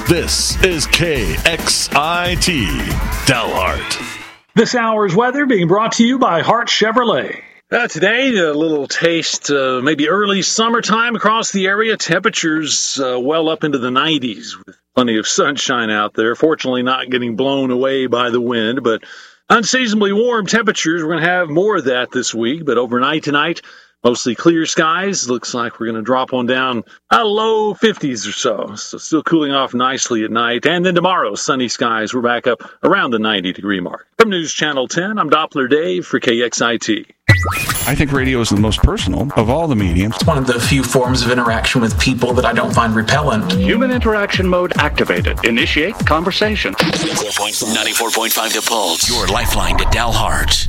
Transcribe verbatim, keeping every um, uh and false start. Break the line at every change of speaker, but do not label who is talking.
This is K X I T, Dalhart.
This hour's weather being brought to you by Hart Chevrolet.
Uh, today, a little taste, uh, maybe early summertime across the area. Temperatures uh, well up into the nineties with plenty of sunshine out there. Fortunately, not getting blown away by the wind, but unseasonably warm temperatures. We're going to have more of that this week, but overnight tonight, mostly clear skies. Looks like we're going to drop on down a low fifties or so. So still cooling off nicely at night. And then tomorrow, sunny skies. We're back up around the ninety degree mark. From News Channel ten, I'm Doppler Dave for K X I T.
I think radio is the most personal of all the mediums.
It's one of the few forms of interaction with people that I don't find repellent.
Human interaction mode activated. Initiate conversation.
ninety-four point five The Pulse. Your lifeline to Dalhart.